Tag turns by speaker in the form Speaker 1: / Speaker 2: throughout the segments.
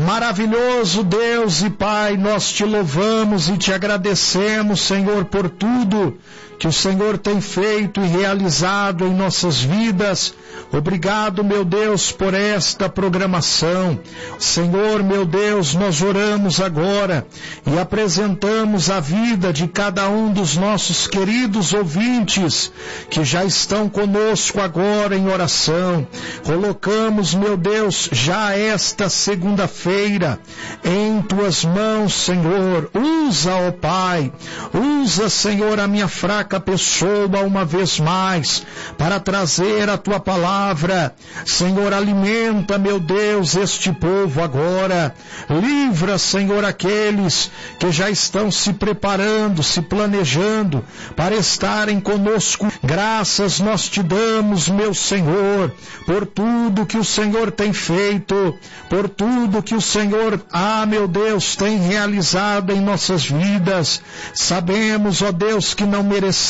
Speaker 1: Maravilhoso Deus e Pai, nós te louvamos e te agradecemos, Senhor, por tudo que o Senhor tem feito e realizado em nossas vidas. Obrigado, meu Deus, por esta programação. Senhor, meu Deus, nós oramos agora e apresentamos a vida de cada um dos nossos queridos ouvintes que já estão conosco agora em oração. Colocamos, meu Deus, já esta segunda-feira em tuas mãos, Senhor. Usa, ó Pai, usa, Senhor, a minha fraca pessoa uma vez mais para trazer a tua palavra. Senhor, alimenta, meu Deus, este povo agora. Livra, Senhor, aqueles que já estão se preparando, se planejando para estarem conosco. Graças nós te damos, meu Senhor, por tudo que o Senhor tem feito, por tudo que o Senhor, meu Deus, tem realizado em nossas vidas. Sabemos, ó Deus, que não merecemos.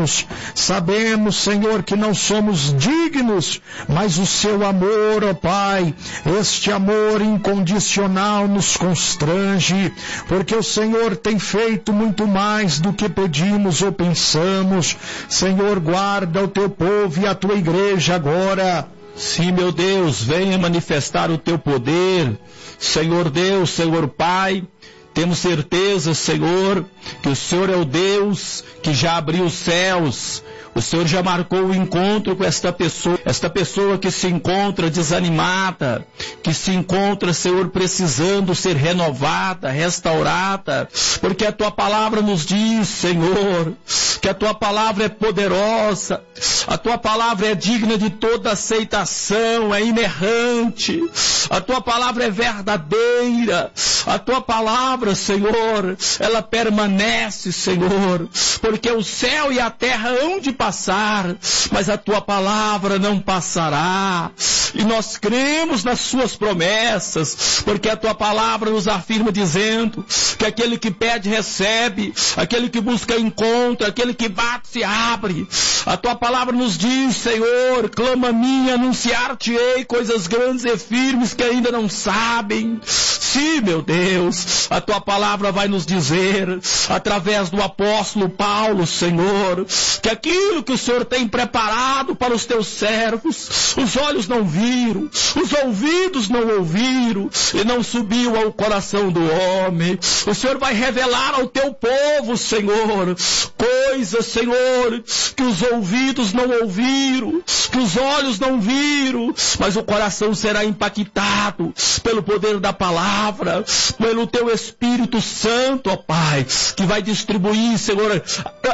Speaker 1: Sabemos, Senhor, que não somos dignos, mas o seu amor, ó Pai, este amor incondicional nos constrange, porque o Senhor tem feito muito mais do que pedimos ou pensamos. Senhor, guarda o teu povo e a tua igreja agora.
Speaker 2: Sim, meu Deus, venha manifestar o teu poder. Senhor Deus, Senhor Pai, temos certeza, Senhor, que o Senhor é o Deus que já abriu os céus. O Senhor já marcou o encontro com esta pessoa que se encontra desanimada, que se encontra, Senhor, precisando ser renovada, restaurada, porque a tua palavra nos diz, Senhor, que a tua palavra é poderosa, a tua palavra é digna de toda aceitação, é inerrante, a tua palavra é verdadeira, a tua palavra, Senhor, ela permanece, Senhor, porque o céu e a terra hão de passar, mas a tua palavra não passará. E nós cremos nas suas promessas, porque a tua palavra nos afirma dizendo que aquele que pede recebe, aquele que busca encontra, aquele que bate se abre. A tua palavra nos diz, Senhor, clama a mim, anunciar-te-ei coisas grandes e firmes que ainda não sabem. Sim, meu Deus, a tua palavra vai nos dizer, através do apóstolo Paulo, Senhor, que aquilo que o Senhor tem preparado para os teus servos, os olhos não viram, os ouvidos não ouviram, e não subiu ao coração do homem. O Senhor vai revelar ao teu povo, Senhor, coisas, Senhor, que os ouvidos não ouviram, que os olhos não viram, mas o coração será impactado pelo poder da palavra, pelo teu Espírito Santo, ó Pai, que vai distribuir, Senhor,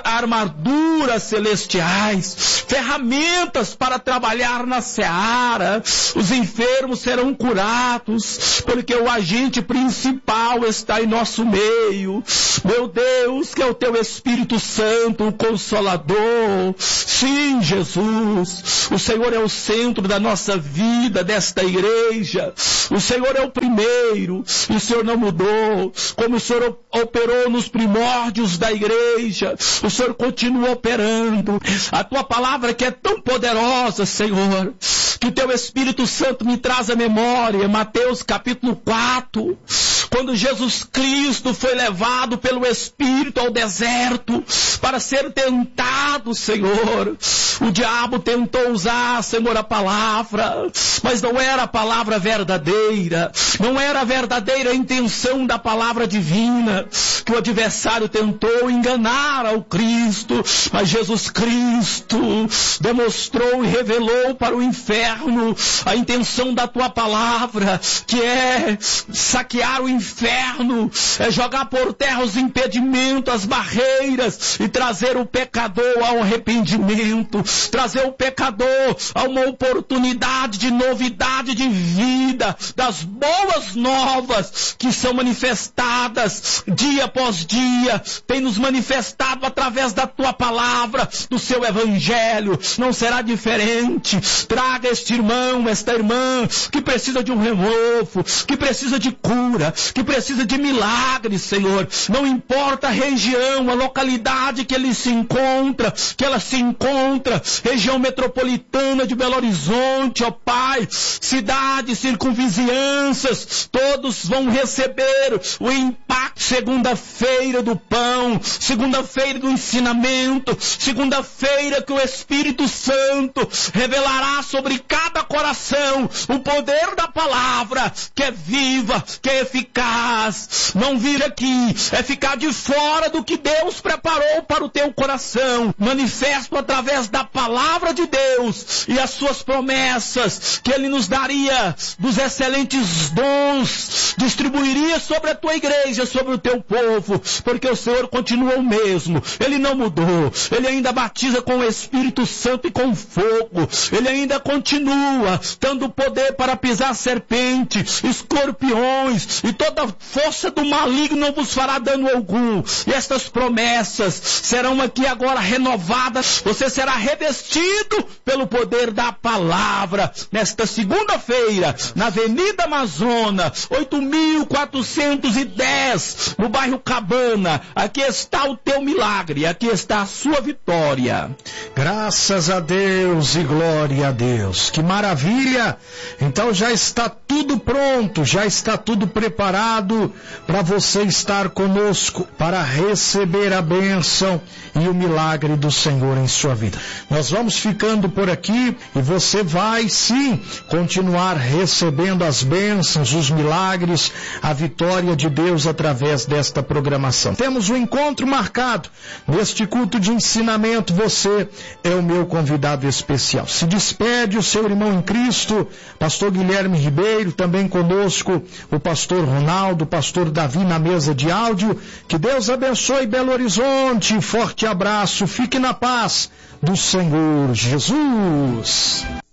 Speaker 2: armaduras celestiais, ferramentas para trabalhar na seara. Os enfermos serão curados, porque o agente principal está em nosso meio. Meu Deus, que é o teu Espírito Santo, o Consolador. Sim, Jesus, o Senhor é o centro da nossa vida, desta igreja. O Senhor é o primeiro, e o Senhor não mudou. Como o Senhor operou nos primórdios da igreja, o Senhor continua operando. A tua palavra que é tão poderosa, Senhor, que o teu Espírito Santo me traz à memória, Mateus capítulo 4, quando Jesus Cristo foi levado pelo Espírito ao deserto para ser tentado, Senhor. O diabo tentou usar, Senhor, a palavra, mas não era a palavra verdadeira, não era a verdadeira intenção da palavra divina, que o adversário tentou enganar ao Cristo, mas Jesus Cristo demonstrou e revelou para o inferno a intenção da tua palavra, que é saquear o inferno, é jogar por terra os impedimentos, as barreiras, e trazer o pecador ao arrependimento, trazer o pecador a uma oportunidade de novidade de vida, das boas novas que são manifestadas dia após dia, tem nos manifestado através da tua palavra, do seu evangelho. Não será diferente. Traga este irmão, esta irmã, que precisa de um renovo, que precisa de cura, que precisa de milagres, Senhor. Não importa a região, a localidade que ela se encontra, região metropolitana de Belo Horizonte, ó Pai, cidades, circunvizinhanças, todos vão receber o impacto. Segunda-feira do pão, segunda-feira do ensinamento, segunda-feira que o Espírito Santo revelará sobre cada coração o poder da palavra, que é viva, que é eficaz. Não vir aqui é ficar de fora do que Deus preparou para o teu coração. Manifesto através da palavra de Deus e as suas promessas que Ele nos daria dos excelentes dons, distribuiria sobre a tua igreja, sobre o teu povo, porque o Senhor continua o mesmo. Ele não mudou. Ele ainda batiza com o Espírito Santo e com fogo. Ele ainda continua dando poder para pisar serpentes, escorpiões, e toda força do maligno não vos fará dano algum. E estas promessas serão aqui agora renovadas. Você será revestido pelo poder da palavra. Nesta segunda-feira, na Avenida Amazonas, 8.410, no bairro Cabana. Aqui está o teu milagre, aqui está a sua vitória.
Speaker 1: Graças a Deus e glória a Deus. Que maravilha! Então já está tudo pronto, já está tudo preparado para você estar conosco, para receber a bênção e o milagre do Senhor em sua vida. Nós vamos ficando por aqui e você vai sim continuar recebendo as bênçãos, os milagres, a vitória de Deus através desta programação. Temos um encontro marcado neste culto de ensinamento. Você é o meu convidado especial. Se despede o seu irmão em Cristo, pastor Guilherme Ribeiro, também conosco o pastor Ronaldo, o pastor Davi na mesa de áudio. Que Deus abençoe Belo Horizonte. Forte abraço, fique na paz do Senhor Jesus.